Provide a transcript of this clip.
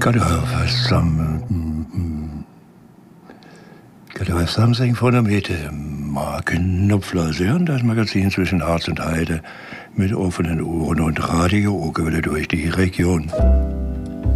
KDF Samsing von der Mitte. Markenknopfler hören das Magazin zwischen Harz und Heide mit offenen Ohren und Radio wieder durch die Region.